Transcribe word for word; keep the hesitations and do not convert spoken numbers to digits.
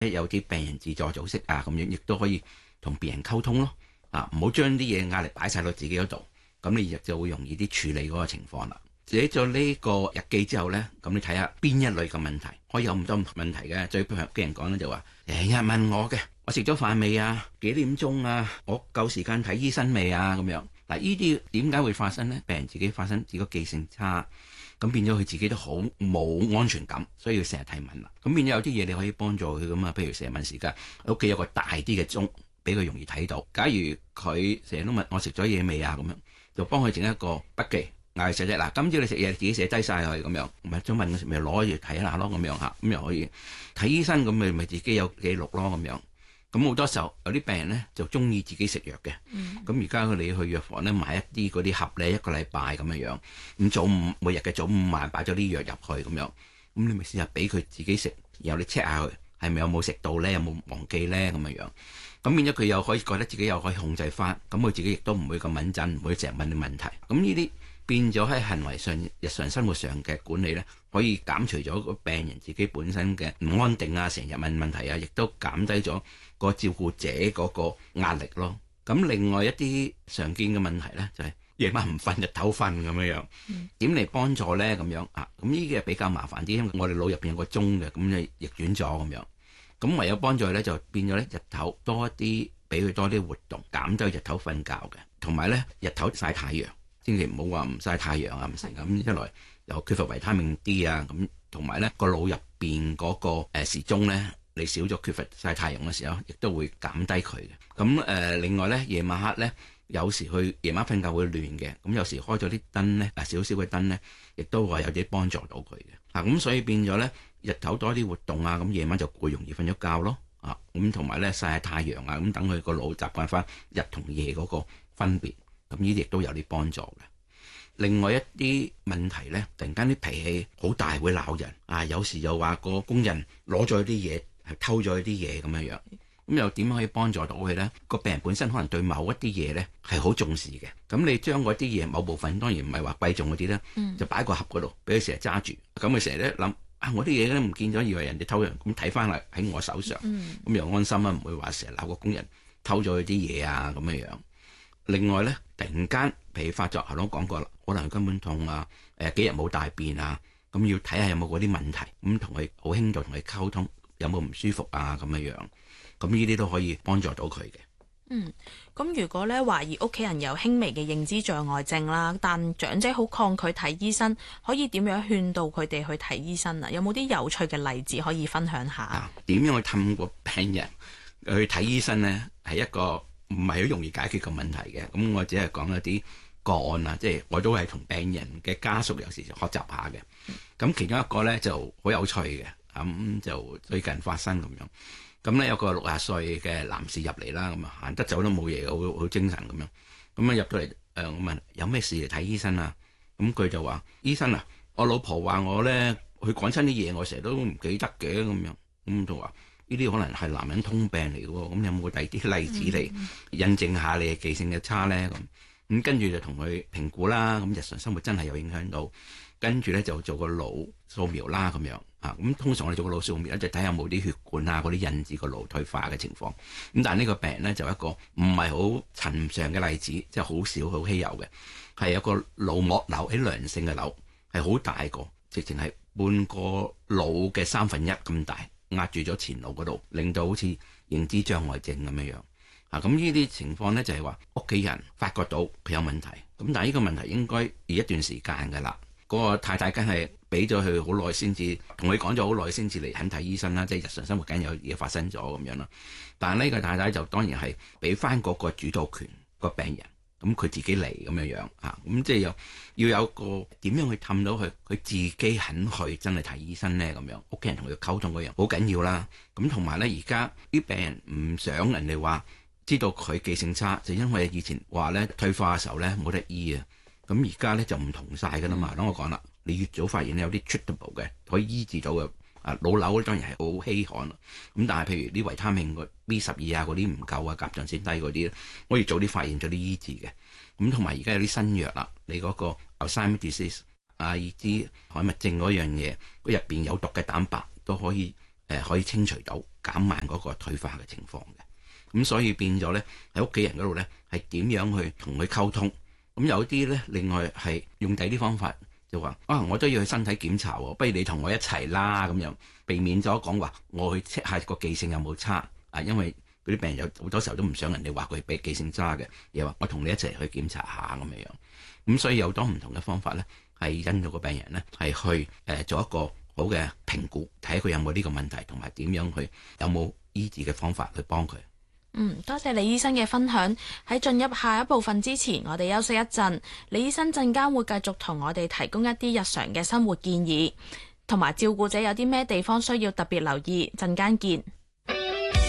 有啲病人自助組織啊咁樣，亦都可以同別人溝通咯。啊，唔好將啲嘢壓力擺晒到自己嗰度，咁你亦就會容易啲處理嗰個情況啦。寫咗呢個日記之後呢，咁你睇下邊一類嘅問題，可以有咁多問題嘅。最譬如啲人講咧就話，成日問我嘅，我食咗飯未啊？幾點鐘啊？我夠時間睇醫生未啊？咁樣嗱，呢啲點解會發生呢？病人自己發生自己記性差，咁變咗佢自己都好冇安全感，所以要成日提問啦。咁變咗有啲嘢你可以幫助佢噶嘛，譬如成日問時間，屋企有個大啲嘅鐘，俾佢容易睇到。假如佢成日都問我食咗嘢未啊？咁樣就幫佢整一個筆記。嗌佢寫啫，嗱，今朝你食嘢自己寫低晒佢咁樣，唔係想問嘅時咪攞住睇下咯，咁樣嚇，咁又可以睇醫生咁咪咪自己有記錄咯，咁樣。咁好多時候有啲病人咧就中意自己食藥嘅，咁而家佢哋去藥房咧買一啲嗰啲盒咧，一個禮拜咁樣樣，咁早午每日嘅早午晚擺咗啲藥入去咁樣，咁你咪試下俾佢自己食，然後你 check 下佢係咪有冇食到咧，有冇忘記咧咁樣樣，咁變咗佢又可以覺得自己又可以控制翻，咁佢自己亦都唔會咁敏感，唔會成日問你問題，咁呢啲。變咗喺行為上、日常生活上嘅管理咧，可以減除咗個病人自己本身嘅唔安定啊，成日問問題啊，亦都減低咗個照顧者嗰個壓力咯。咁另外一啲常見嘅問題咧，就係夜晚唔瞓，日頭瞓咁樣樣，點嚟幫助咧？咁樣啊，咁呢啲係比較麻煩啲，因為我哋腦入邊有個鐘嘅，咁就逆轉咗咁樣。咁唯有幫助咧，就變咗咧日頭多一啲，俾佢多啲活動，減低日頭瞓覺嘅，同埋咧日頭曬太陽。千祈唔好話唔曬太陽啊，唔成咁，一來又缺乏維他命 D 啊，咁同埋咧個腦入邊嗰個誒時鐘咧，你少咗缺乏曬太陽嘅時候，亦都會減低佢嘅。咁誒、呃，另外咧夜晚黑咧，有時去夜晚瞓覺會亂嘅，咁有時開咗啲燈咧，啊少少嘅燈咧，亦都話有啲幫助到佢嘅。啊，咁所以變咗咧，日頭多啲活動啊，咁夜晚就會容易瞓咗覺咯。啊，咁同埋咧曬下太陽啊，咁等佢個腦習慣翻日同夜嗰個分別。咁呢啲亦都有啲幫助嘅。另外一啲問題咧，突然間啲脾氣好大，會鬧人啊！有時又話個工人攞咗啲嘢，係偷咗啲嘢咁樣樣。咁又點可以幫助到佢咧？個病人本身可能對某一啲嘢咧係好重視嘅。咁你將嗰啲嘢某部分，當然唔係話貴重嗰啲咧，就擺個盒嗰度，俾佢成日揸住。咁佢成日咧諗啊，我啲嘢咧唔見咗，以為人哋偷咗，咁睇翻嚟喺我手上，咁、嗯、又安心啊，唔會話成日鬧個工人偷咗佢啲嘢啊咁樣樣。另外咧，突然間脾氣發作，頭先講過啦，可能根本痛啊，誒、呃、幾日冇大便啊，咁要睇下有冇嗰啲問題，咁同佢好輕度同佢溝通，有冇唔舒服啊咁樣樣，咁呢啲都可以幫助到佢嘅。 嗯，咁如果咧懷疑屋企人有輕微嘅認知障礙症啦，但長者好抗拒睇醫生，可以點樣勸導佢哋去睇醫生啊？有冇啲有趣嘅例子可以分享下？ 點、啊、樣去氹個病人去睇醫生呢？係一個唔係好容易解決個問題嘅，咁我只係講一啲個案啦，即係我都係同病人嘅家屬有時學習下嘅。咁其中一個咧就好有趣嘅，咁就最近發生咁樣。咁咧有個六十歲嘅男士入嚟啦，咁啊行得走都冇嘢，好好精神咁樣。咁啊入到嚟，誒我問有咩事嚟睇醫生啊？咁佢就話：醫生啊，我老婆話我咧，佢講親啲嘢，我成日都唔記得嘅咁樣。咁就話。呢啲可能係男人通病嚟嘅喎，咁有冇第二啲例子嚟印證下你嘅記性嘅差咧？咁咁跟住就同佢評估啦。咁日常生活真係有影響到，跟住咧就做個腦掃描啦咁樣啊。咁通常我哋做個腦掃描咧，就睇下有冇啲血管啊嗰啲引致個腦退化嘅情況。咁但係呢個病咧就一個唔係好尋常嘅例子，即係好少好稀有嘅，係有個腦膜瘤喺良性嘅瘤，係好大個，直情係半個腦嘅三分一咁大。壓住咗前腦嗰度，令到好似認知障礙症咁樣樣啊！咁呢啲情況咧就係話屋企人發覺到佢有問題，咁但係呢個問題應該要一段時間㗎啦。嗰、那個太太梗係俾咗佢好耐先至，同佢講咗好耐先至嚟肯睇醫生啦，即係日常生活梗有嘢發生咗咁樣啦。但係呢個太太就當然係俾翻嗰個主導權個病人。咁佢自己嚟咁樣樣啊，咁即係有要有個點樣去氹到佢，佢自己肯去真係睇醫生咧咁樣，屋企人同佢溝通嗰樣好緊要啦。咁同埋咧，而家啲病人唔想人哋話知道佢記性差，就因為以前話咧退化嘅時候咧冇得醫啊。咁而家咧就唔同晒噶啦嘛。等我講啦，你越早發現有啲 treatable 嘅可以醫治到嘅。啊，腦瘤當然係好稀罕啦。咁但係譬如啲維他命個 B 十二啊嗰啲唔夠啊，甲狀腺低嗰啲，可以早啲發現咗啲醫治嘅。咁同埋而家有啲新藥啦，你嗰個 Alzheimer's disease 阿爾茲海默症嗰樣嘢，佢入邊有毒嘅蛋白都可以誒可以清除到減慢嗰個退化嘅情況嘅。咁所以變咗咧喺屋企人嗰度咧係點樣去同佢溝通？咁有啲咧另外係用第啲方法。就話啊，我都要去身體檢查喎，不如你同我一齊啦咁樣，避免咗講話我去 check 下個記性有冇差啊，因為嗰啲病人有好多時候都唔想人哋話佢記性差嘅，而話我同你一齊去檢查下咁樣。咁所以有多唔同嘅方法咧，係引導個病人咧係去誒、呃、做一個好嘅評估，睇下佢有冇呢個問題，同埋點樣去有冇醫治嘅方法去幫佢。 嗯，多謝李醫生嘅分享。喺進入下一部分之前，我哋休息一陣。李醫生陣間會繼續同我哋提供一啲日常嘅生活建議，同埋照顧者有啲咩地方需要特別留意。陣間見。